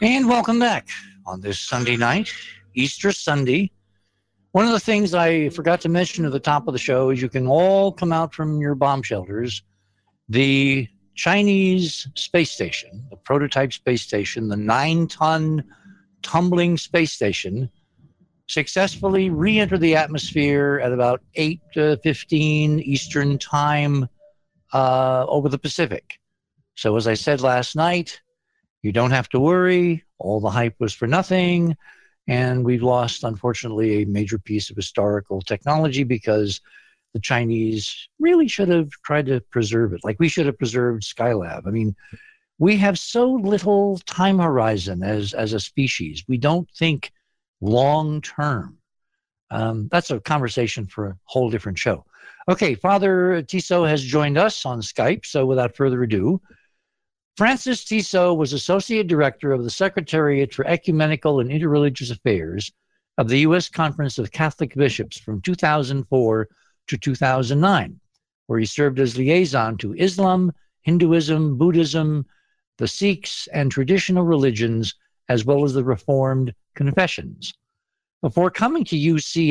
And welcome back on this Sunday night, Easter Sunday. One of the things I forgot to mention at the top of the show is you can all come out from your bomb shelters. The Chinese space station, the prototype space station, the 9-ton tumbling space station, successfully re-entered the atmosphere at about 8:15 Eastern time over the Pacific. So as I said last night, you don't have to worry. All the hype was for nothing. And we've lost, unfortunately, a major piece of historical technology because the Chinese really should have tried to preserve it. Like we should have preserved Skylab. I mean, we have so little time horizon as a species. We don't think long term. That's a conversation for a whole different show. Okay, Father Tissot has joined us on Skype. So without further ado, Francis Tissot was Associate Director of the Secretariat for Ecumenical and Interreligious Affairs of the U.S. Conference of Catholic Bishops from 2004 to 2009, where he served as liaison to Islam, Hinduism, Buddhism, the Sikhs, and traditional religions, as well as the Reformed confessions. Before coming to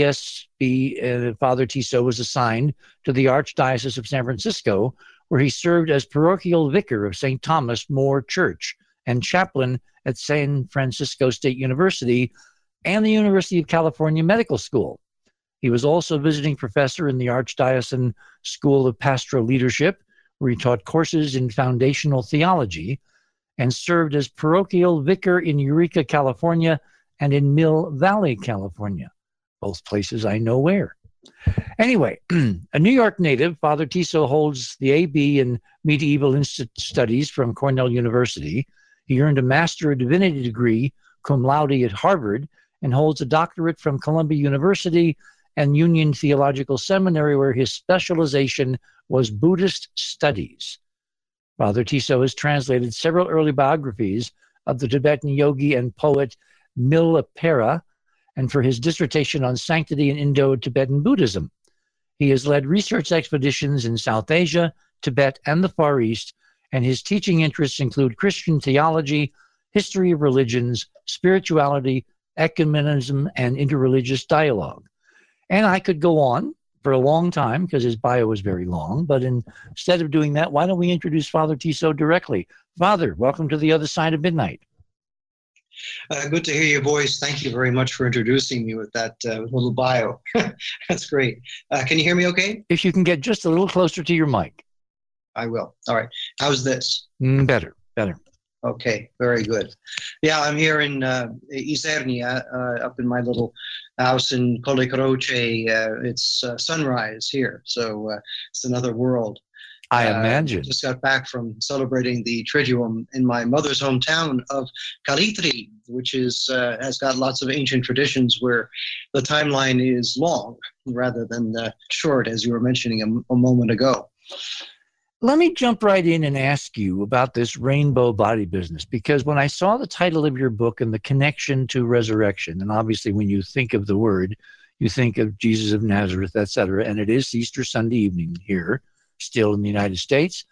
UCSB, Father Tissot was assigned to the Archdiocese of San Francisco, where he served as parochial vicar of St. Thomas More Church and chaplain at San Francisco State University and the University of California Medical School. He was also visiting professor in the Archdiocesan School of Pastoral Leadership, where he taught courses in foundational theology, and served as parochial vicar in Eureka, California, and in Mill Valley, California, both places I know where. Anyway, a New York native, Father Tissot holds the A.B. in Medieval Studies from Cornell University. He earned a Master of Divinity degree, cum laude, at Harvard, and holds a doctorate from Columbia University and Union Theological Seminary, where his specialization was Buddhist studies. Father Tissot has translated several early biographies of the Tibetan yogi and poet Milarepa, and for his dissertation on sanctity in Indo-Tibetan Buddhism. He has led research expeditions in South Asia, Tibet, and the Far East, and his teaching interests include Christian theology, history of religions, spirituality, ecumenism, and interreligious dialogue. And I could go on for a long time because his bio is very long, but instead of doing that, why don't we introduce Father Tissot directly? Father, welcome to the other side of midnight. Good to hear your voice. Thank you very much for introducing me with that little bio. That's great. Can you hear me okay? If you can get just a little closer to your mic. I will. All right. How's this? Better. Okay, very good. Yeah, I'm here in Isernia, up in my little house in Colle Croce. It's sunrise here, so it's another world. I imagine. Just got back from celebrating the Triduum in my mother's hometown of Calitri, which has got lots of ancient traditions where the timeline is long rather than short, as you were mentioning a moment ago. Let me jump right in and ask you about this rainbow body business, because when I saw the title of your book and the connection to resurrection, and obviously when you think of the word, you think of Jesus of Nazareth, etc., and it is Easter Sunday evening here, still in the United States.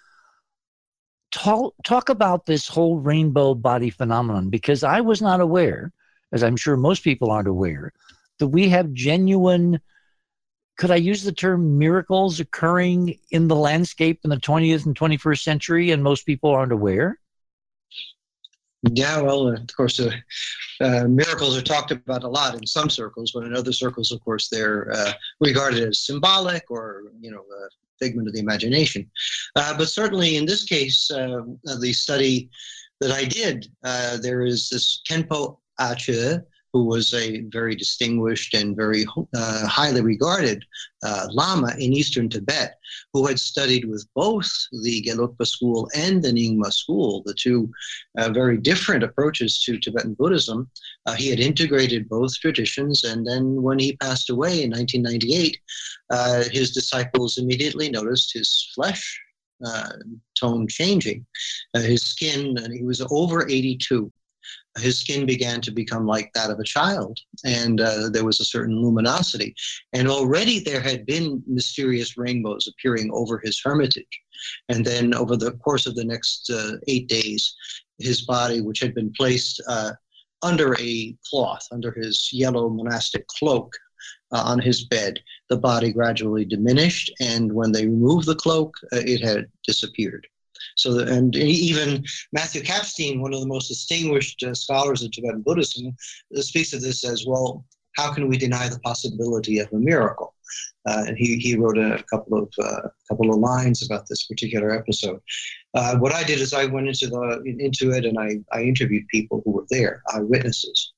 Talk about this whole rainbow body phenomenon, because I was not aware, as I'm sure most people aren't aware, that we have genuine, could I use the term miracles occurring in the landscape in the 20th and 21st century, and most people aren't aware? Yeah, well, of course, miracles are talked about a lot in some circles, but in other circles, of course, they're regarded as symbolic or, a figment of the imagination. But certainly in this case, the study that I did, there is this Khenpo Ache, who was a very distinguished and very highly regarded Lama in Eastern Tibet, who had studied with both the Gelugpa school and the Nyingma school, the two very different approaches to Tibetan Buddhism. He had integrated both traditions, and then when he passed away in 1998, his disciples immediately noticed his flesh tone changing, his skin, and he was over 82. his skin began to become like that of a child, and there was a certain luminosity. And already there had been mysterious rainbows appearing over his hermitage. And then over the course of the next 8 days, his body, which had been placed under a cloth, under his yellow monastic cloak on his bed, the body gradually diminished. And when they removed the cloak, it had disappeared. So, and even Matthew Kapstein, one of the most distinguished scholars of Tibetan Buddhism, speaks of this as, well, how can we deny the possibility of a miracle? And he wrote a couple of lines about this particular episode. What I did is I went into it and I interviewed people who were there, eyewitnesses.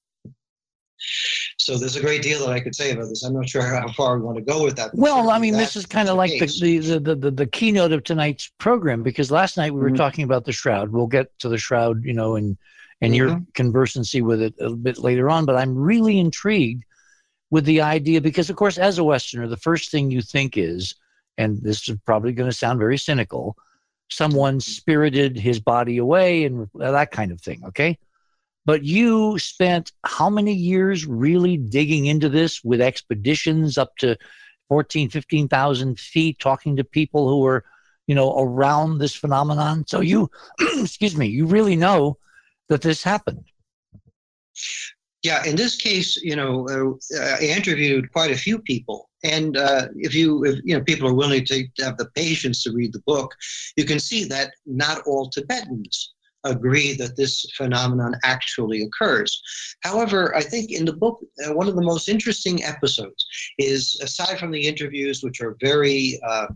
So there's a great deal that I could say about this. I'm not sure how far we want to go with that. Well, I mean, this is kind of like the keynote of tonight's program, because last night we were talking about the shroud. We'll get to the shroud, you know, and your conversancy with it a bit later on. But I'm really intrigued with the idea, because, of course, as a Westerner, the first thing you think is, and this is probably going to sound very cynical, someone spirited his body away and that kind of thing, okay? But you spent how many years really digging into this with expeditions up to 15,000 feet, talking to people who were, you know, around this phenomenon? So you, excuse me, you really know that this happened. Yeah, in this case, you know, I interviewed quite a few people. And if people are willing to have the patience to read the book, you can see that not all Tibetans agree that this phenomenon actually occurs. However, I think in the book, one of the most interesting episodes is, aside from the interviews, which are very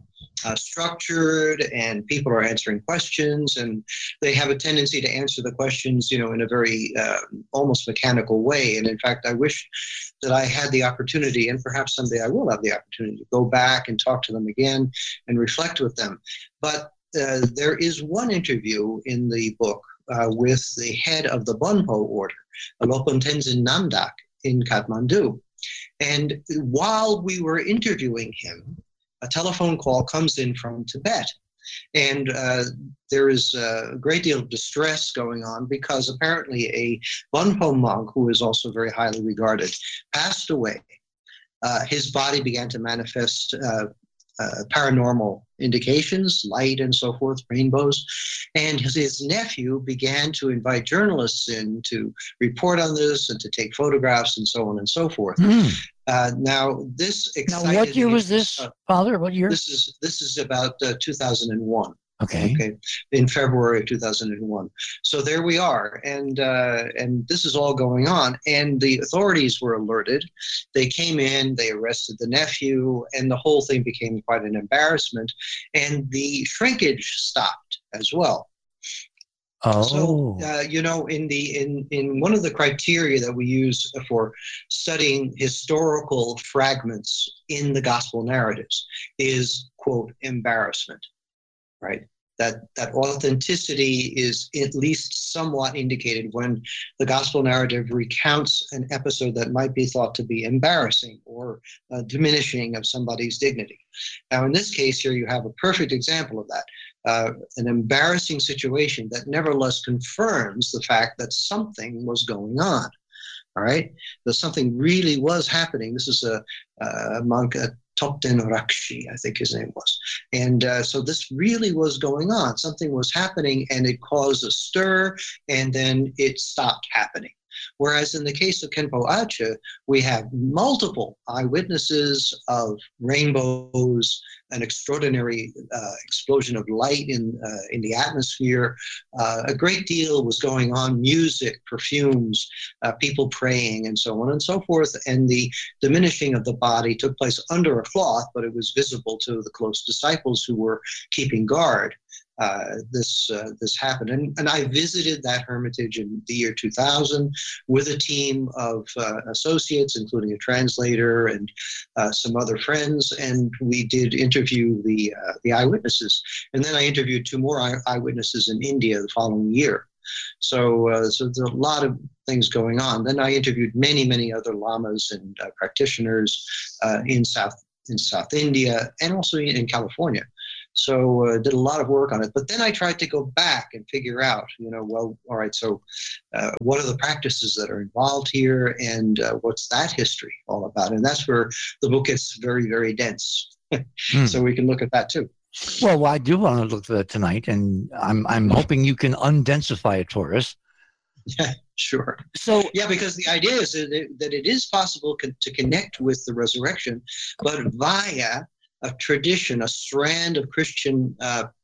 structured, and people are answering questions, and they have a tendency to answer the questions, you know, in a very almost mechanical way. And in fact, I wish that I had the opportunity, and perhaps someday I will have the opportunity, to go back and talk to them again and reflect with them. But there is one interview in the book with the head of the Bonpo order, Lopon Tenzin Namdak, in Kathmandu. And while we were interviewing him, a telephone call comes in from Tibet. And there is a great deal of distress going on, because apparently a Bonpo monk, who is also very highly regarded, passed away. His body began to manifest paranormal indications, light and so forth, rainbows. And his nephew began to invite journalists in to report on this and to take photographs and so on and so forth. Now, this excited. Now, what year was this, Father? What year? This is about 2001. Okay. In February of 2001. So there we are, and this is all going on, and the authorities were alerted. They came in, they arrested the nephew, and the whole thing became quite an embarrassment, and the shrinkage stopped as well. Oh. So, you know, in one of the criteria that we use for studying historical fragments in the gospel narratives is, quote, embarrassment, right? That authenticity is at least somewhat indicated when the gospel narrative recounts an episode that might be thought to be embarrassing or diminishing of somebody's dignity. Now, in this case here, you have a perfect example of that. An embarrassing situation that nevertheless confirms the fact that something was going on. All right, that something really was happening. This is a monk, Topten Rakshi, I think his name was. And so this really was going on. Something was happening, and it caused a stir, and then it stopped happening. Whereas in the case of Khenpo Ache, we have multiple eyewitnesses of rainbows, an extraordinary explosion of light in the atmosphere. A great deal was going on, music, perfumes, people praying, and so on and so forth. And the diminishing of the body took place under a cloth, but it was visible to the close disciples who were keeping guard. This happened. And I visited that hermitage in the year 2000 with a team of associates, including a translator and some other friends, and we did interview the eyewitnesses. And then I interviewed two more eyewitnesses in India the following year. So there's a lot of things going on. Then I interviewed many other lamas and practitioners in South India, and also in California. So did a lot of work on it. But then I tried to go back and figure out, well, all right, so what are the practices that are involved here, and what's that history all about? And that's where the book gets very, very dense. So we can look at that too. Well, I do want to look at that tonight, and I'm hoping you can undensify it for us. Yeah, sure. So yeah, because the idea is that it is possible to connect with the resurrection, but via a tradition, a strand of Christian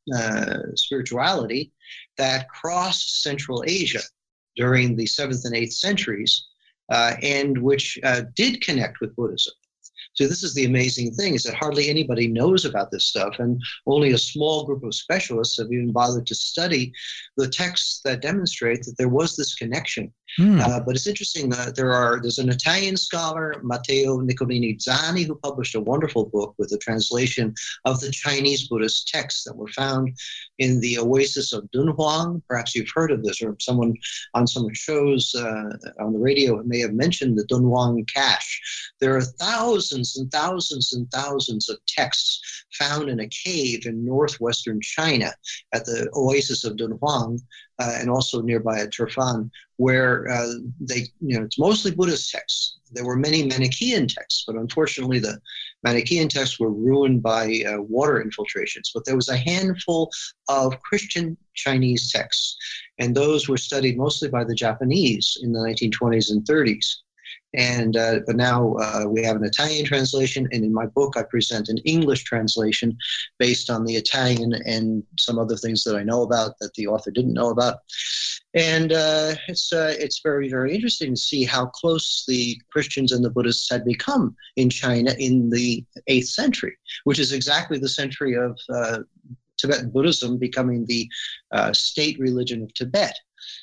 spirituality that crossed Central Asia during the 7th and 8th centuries, and which did connect with Buddhism. So this is the amazing thing, is that hardly anybody knows about this stuff, and only a small group of specialists have even bothered to study the texts that demonstrate that there was this connection. But it's interesting that there's an Italian scholar, Matteo Nicolini Zani, who published a wonderful book with a translation of the Chinese Buddhist texts that were found in the oasis of Dunhuang. Perhaps you've heard of this, or someone on some shows on the radio may have mentioned the Dunhuang cache. There are thousands and thousands and thousands of texts found in a cave in northwestern China at the oasis of Dunhuang, and also nearby at Turfan, where it's mostly Buddhist texts. There were many Manichaean texts, but unfortunately the Manichaean texts were ruined by water infiltrations. But there was a handful of Christian Chinese texts, and those were studied mostly by the Japanese in the 1920s and 30s. And but now we have an Italian translation, and in my book I present an English translation based on the Italian and some other things that I know about that the author didn't know about. And it's very, very interesting to see how close the Christians and the Buddhists had become in China in the 8th century, which is exactly the century of Tibetan Buddhism becoming the state religion of Tibet.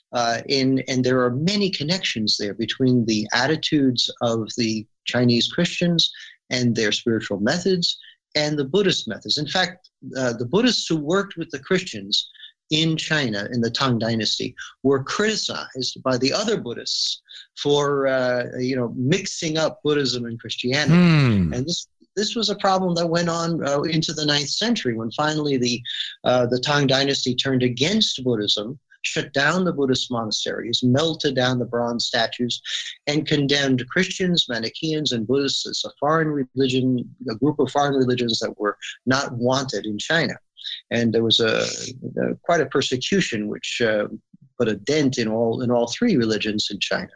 And there are many connections there between the attitudes of the Chinese Christians and their spiritual methods and the Buddhist methods. In fact, the Buddhists who worked with the Christians in China in the Tang Dynasty were criticized by the other Buddhists for mixing up Buddhism and Christianity. And this was a problem that went on into the 9th century, when finally the Tang Dynasty turned against Buddhism, shut down the Buddhist monasteries, melted down the bronze statues, and condemned Christians, Manichaeans, and Buddhists as a foreign religion, a group of foreign religions that were not wanted in China. And there was quite a persecution which put a dent in all three religions in China.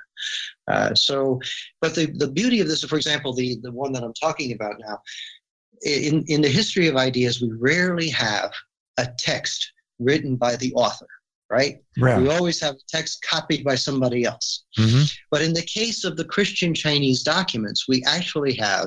But the beauty of this, for example, the one that I'm talking about now, in the history of ideas, we rarely have a text written by the author. Right? We always have text copied by somebody else. But in the case of the Christian Chinese documents, we actually have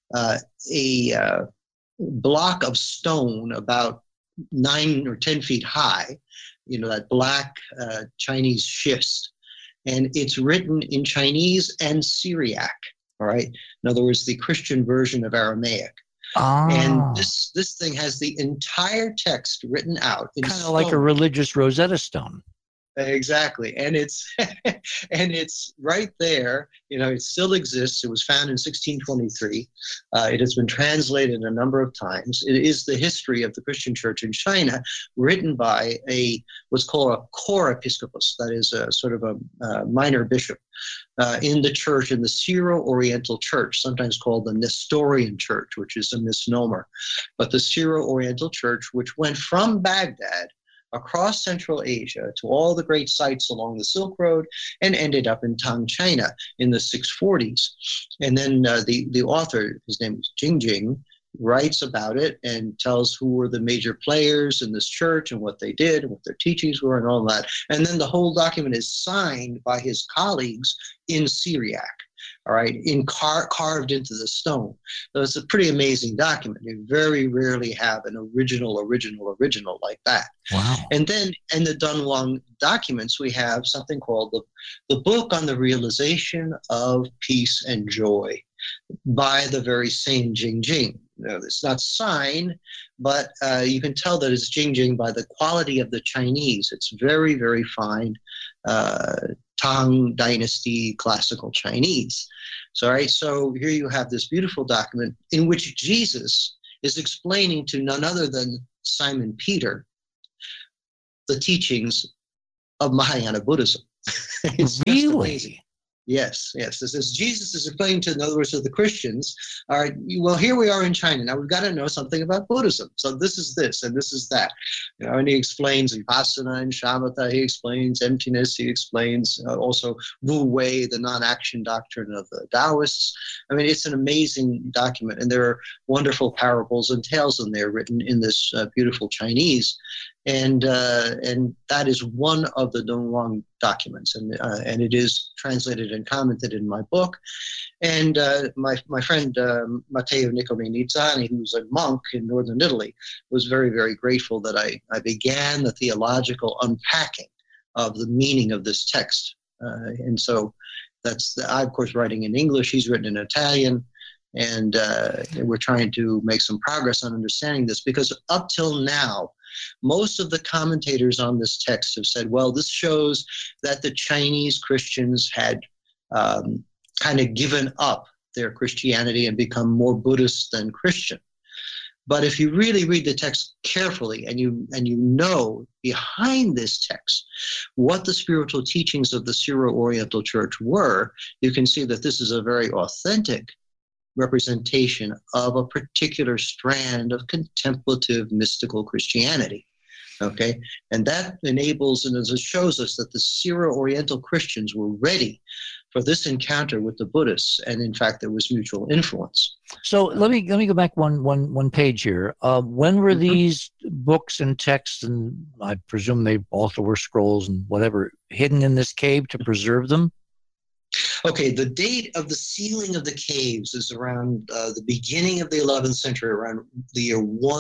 a block of stone about 9 or 10 feet high, that black Chinese schist, and it's written in Chinese and Syriac. All right. In other words, the Christian version of Aramaic. And this thing has the entire text written out in kind of like a religious Rosetta Stone. Exactly. And it's right there. It still exists. It was found in 1623. It has been translated a number of times. It is the history of the Christian church in China, written by what's called a core episcopus, that is a sort of a minor bishop in the church, in the Syro-Oriental church, sometimes called the Nestorian church, which is a misnomer. But the Syro-Oriental church, which went from Baghdad across Central Asia to all the great sites along the Silk Road, and ended up in Tang, China in the 640s. And then the author, his name is Jingjing, writes about it and tells who were the major players in this church and what they did and what their teachings were and all that. And then the whole document is signed by his colleagues in Syriac. All right, carved into the stone. So it's a pretty amazing document. You very rarely have an original like that. Wow. And then in the Dunhuang documents, we have something called the Book on the Realization of Peace and Joy by the very same Jingjing. It's not signed, but you can tell that it's Jingjing by the quality of the Chinese. It's very, very fine Tang Dynasty classical Chinese. So here you have this beautiful document in which Jesus is explaining to none other than Simon Peter the teachings of Mahayana Buddhism. It's just amazing. Yes, yes. This is Jesus is explaining to, in other words, to the Christians, all right, well, here we are in China. Now we've got to know something about Buddhism. So this is this and this is that. You know, and he explains Vipassana and Shamatha. He explains emptiness. He explains also Wu Wei, the non-action doctrine of the Taoists. I mean, it's an amazing document. And there are wonderful parables and tales in there written in this beautiful Chinese. And that is one of the Donglong documents, and it is translated and commented in my book. And my friend Matteo Nicolini Zani, who's a monk in northern Italy, was very, very grateful that I began the theological unpacking of the meaning of this text. And so I'm, of course, writing in English. He's written in Italian. And we're trying to make some progress on understanding this, because up till now, most of the commentators on this text have said, well, this shows that the Chinese Christians had kind of given up their Christianity and become more Buddhist than Christian. But if you really read the text carefully and you know behind this text what the spiritual teachings of the Syro-Oriental Church were, you can see that this is a very authentic representation of a particular strand of contemplative mystical Christianity. Okay, and that enables and it shows us that the Syro-Oriental Christians were ready for this encounter with the Buddhists, and in fact, there was mutual influence. So let me go back one page here. When were these books and texts, and I presume they also were scrolls and whatever, hidden in this cave to preserve them? Okay, the date of the sealing of the caves is around the beginning of the 11th century, around the year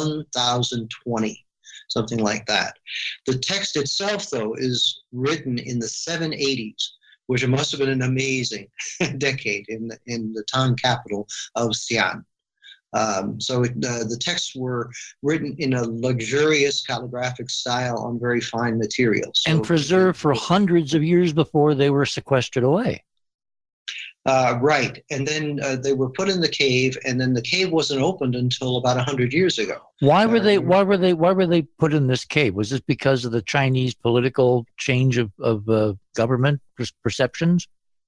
1020, something like that. The text itself, though, is written in the 780s, which must have been an amazing decade in the Tang capital of Xi'an. The texts were written in a luxurious calligraphic style on very fine materials. And preserved for hundreds of years before they were sequestered away. Right, and then they were put in the cave, and then the cave wasn't opened until about 100 years ago. Why were they put in this cave? Was this because of the Chinese political change of government perceptions?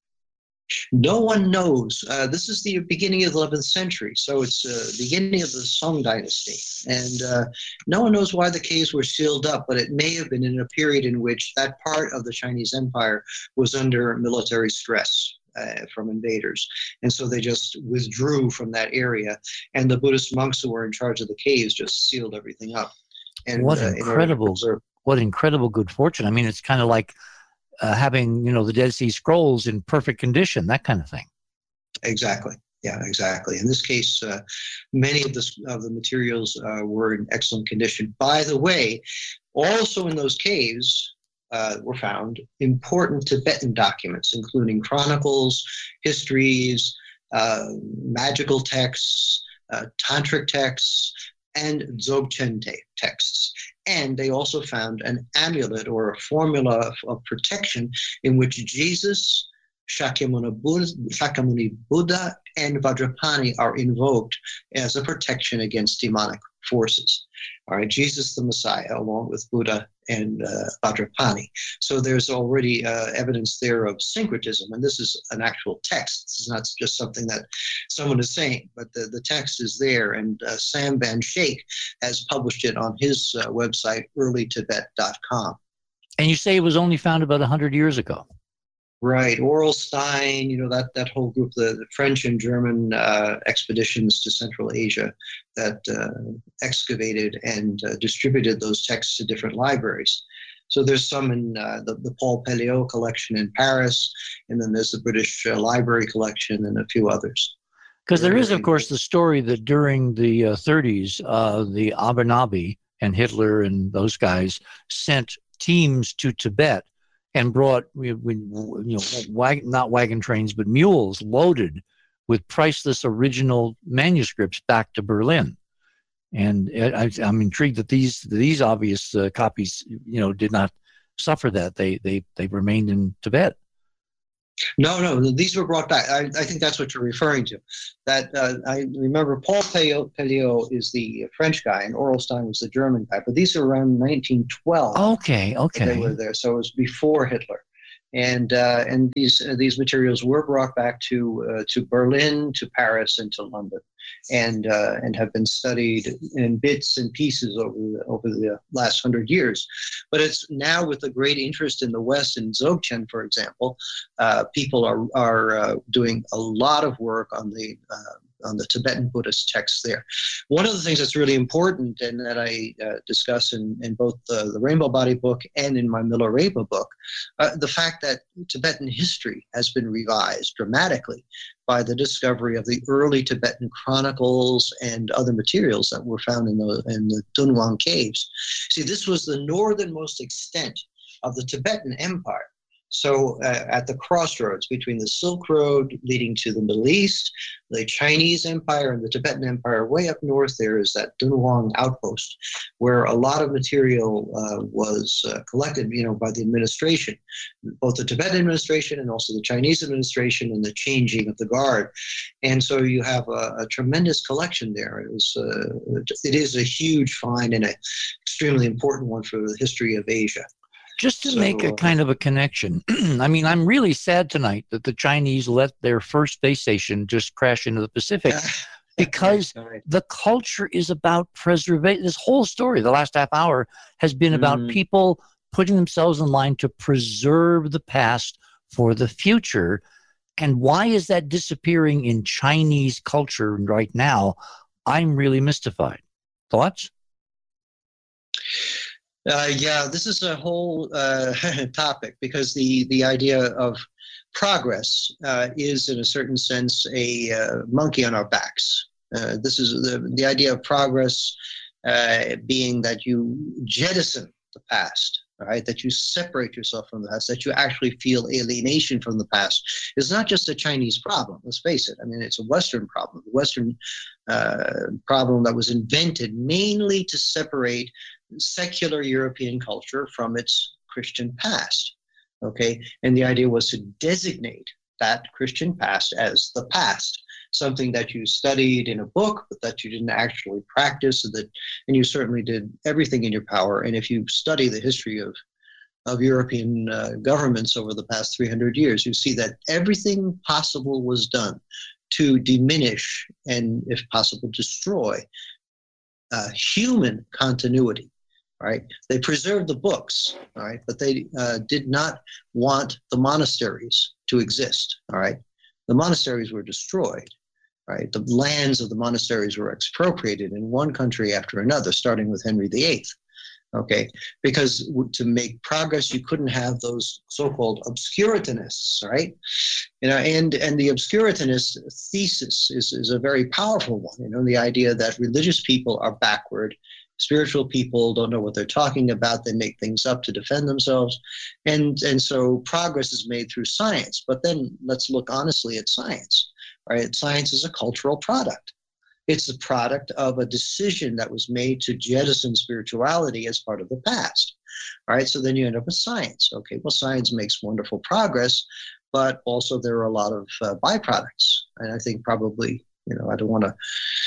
No one knows. This is the beginning of the 11th century, so it's the beginning of the Song dynasty, and no one knows why the caves were sealed up. But it may have been in a period in which that part of the Chinese Empire was under military stress from invaders. And so they just withdrew from that area. And the Buddhist monks who were in charge of the caves just sealed everything up. And what incredible good fortune. I mean, it's kind of like having, the Dead Sea Scrolls in perfect condition, that kind of thing. Exactly. Yeah, exactly. In this case, many of the materials were in excellent condition. By the way, also in those caves, were found important Tibetan documents, including chronicles, histories, magical texts, tantric texts, and Dzogchen texts. And they also found an amulet or a formula of protection in which Jesus, Shakyamuni Buddha, and Vajrapani are invoked as a protection against demonic forces. All right, Jesus the Messiah, along with Buddha and Vajrapani. So there's already evidence there of syncretism, and this is an actual text. This is not just something that someone is saying, but the text is there, and Sam Van Schaik has published it on his website, earlytibet.com. And you say it was only found about 100 years ago. Right, Orelstein, that whole group, the French and German expeditions to Central Asia that excavated and distributed those texts to different libraries. So there's some in the Paul Pelliot collection in Paris, and then there's the British Library collection and a few others. Because there is, of course, the story that during the 30s, the Abernabi and Hitler and those guys sent teams to Tibet and brought, not wagon trains, but mules loaded with priceless original manuscripts back to Berlin. And I'm intrigued that these obvious copies, did not suffer that. They remained in Tibet. No, these were brought back. I think that's what you're referring to. That I remember Paul Pelliot is the French guy, and Orelstein was the German guy. But these are around 1912. Okay, That they were there, so it was before Hitler. And these materials were brought back to Berlin, to Paris, and to London, and have been studied in bits and pieces over the last 100 years. But it's now with a great interest in the West, in Dzogchen, for example, people are doing a lot of work on the Tibetan Buddhist texts there. One of the things that's really important, and that I discuss in both the Rainbow Body book and in my Milarepa book, the fact that Tibetan history has been revised dramatically by the discovery of the early Tibetan chronicles and other materials that were found in the Dunhuang caves. See, this was the northernmost extent of the Tibetan Empire. So at the crossroads between the Silk Road leading to the Middle East, the Chinese Empire, and the Tibetan Empire, way up north there is that Dunhuang outpost, where a lot of material was collected, by the administration, both the Tibetan administration and also the Chinese administration, and the changing of the guard. And so you have a tremendous collection there. It is a huge find and an extremely important one for the history of Asia. Just to make a kind of a connection, I mean, I'm really sad tonight that the Chinese let their first space station just crash into the Pacific, because the culture is about preservation. This whole story, the last half hour, has been about people putting themselves in line to preserve the past for the future. And why is that disappearing in Chinese culture right now? I'm really mystified. Thoughts? This is a whole topic, because the idea of progress is, in a certain sense, a monkey on our backs. This is the idea of progress being that you jettison the past, right? That you separate yourself from the past, that you actually feel alienation from the past. It's not just a Chinese problem, let's face it. I mean, it's a Western problem, the Western problem that was invented mainly to separate secular European culture from its Christian past. Okay, and the idea was to designate that Christian past as the past, something that you studied in a book, but that you didn't actually practice, and you certainly did everything in your power. And if you study the history of European governments over the past 300 years, you see that everything possible was done to diminish and, if possible, destroy human continuity. Right? They preserved the books, all right, but they did not want the monasteries to exist. All right, the monasteries were destroyed. Right, the lands of the monasteries were expropriated in one country after another, starting with Henry VIII. Okay, because to make progress, you couldn't have those so-called obscurantists, right? And the obscurantinist thesis is a very powerful one. The idea that religious people are backward. Spiritual people don't know what they're talking about. They make things up to defend themselves. And so progress is made through science. But then let's look honestly at science, right? Science is a cultural product. It's the product of a decision that was made to jettison spirituality as part of the past. All right, so then you end up with science. Okay, well, science makes wonderful progress, but also there are a lot of byproducts. And I think probably, I don't want to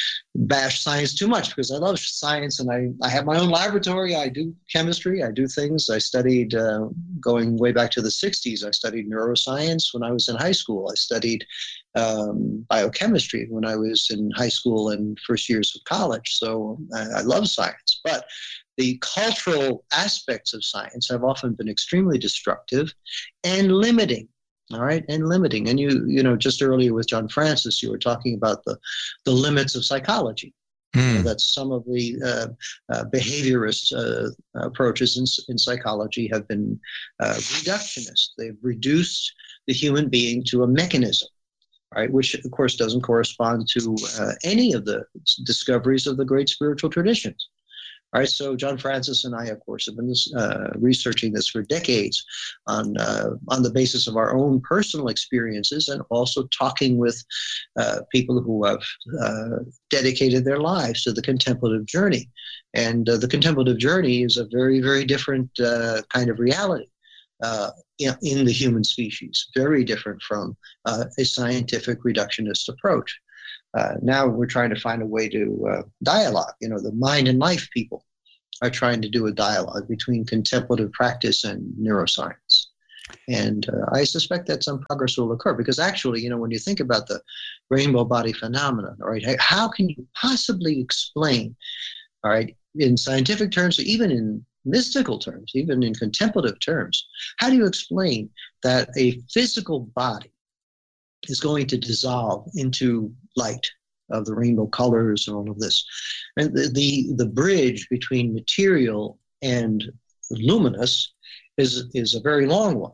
bash science too much, because I love science, and I have my own laboratory. I do chemistry. I do things. I studied, going way back to the 60s, I studied neuroscience when I was in high school. I studied biochemistry when I was in high school and first years of college. So I love science. But the cultural aspects of science have often been extremely destructive and limiting. All right, and limiting. And just earlier with John Francis, you were talking about the limits of psychology. That some of the behaviorist approaches in psychology have been reductionist. They've reduced the human being to a mechanism, right? Which, of course, doesn't correspond to any of the discoveries of the great spiritual traditions. All right, so John Francis and I, of course, have been researching this for decades on the basis of our own personal experiences, and also talking with people who have dedicated their lives to the contemplative journey. And the contemplative journey is a very, very different kind of reality. in the human species, very different from a scientific reductionist approach. Now we're trying to find a way to dialogue. The mind and life people are trying to do a dialogue between contemplative practice and neuroscience. And I suspect that some progress will occur because actually, when you think about the rainbow body phenomenon, all right, how can you possibly explain, all right, in scientific terms, even in mystical terms, even in contemplative terms, how do you explain that a physical body is going to dissolve into light of the rainbow colors and all of this? And the bridge between material and luminous is a very long one.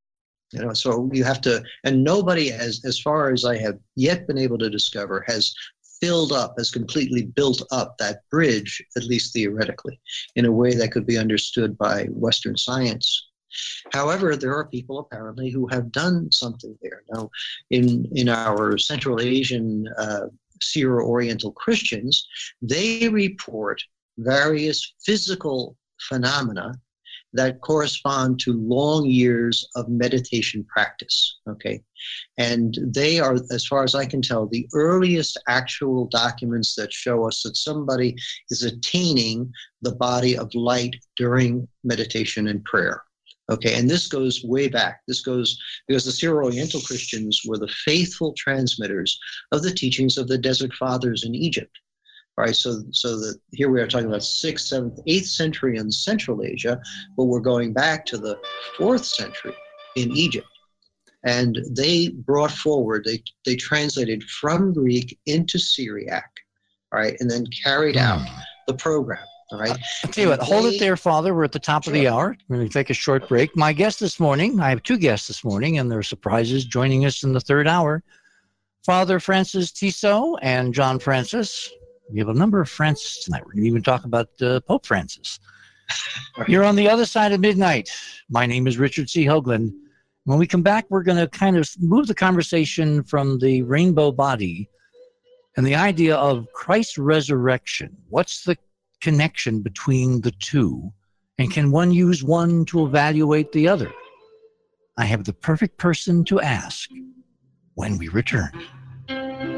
So you have to, and nobody as far as I have yet been able to discover, has completely built up that bridge, at least theoretically, in a way that could be understood by Western science. However, there are people apparently who have done something there. Now, in our Central Asian Syro-Oriental Christians, they report various physical phenomena that correspond to long years of meditation practice, okay? And they are, as far as I can tell, the earliest actual documents that show us that somebody is attaining the body of light during meditation and prayer, okay? And this goes way back. This goes because the Syro-Oriental Christians were the faithful transmitters of the teachings of the Desert Fathers in Egypt. All right, so that here we are talking about 6th, 7th, 8th century in Central Asia, but we're going back to the 4th century in Egypt. And they brought forward, they translated from Greek into Syriac, all right, and then carried out the program, all right? I'll tell you what, hold it there, Father. We're at the top of the hour. We're going to take a short break. My guest this morning, I have two guests this morning, and they're surprises joining us in the third hour. Father Francis Tissot and John Francis. We have a number of Francis tonight. We're going to even talk about Pope Francis. You're on the other side of midnight. My name is Richard C. Hoagland. When we come back, we're going to kind of move the conversation from the rainbow body and the idea of Christ's resurrection. What's the connection between the two? And can one use one to evaluate the other? I have the perfect person to ask when we return.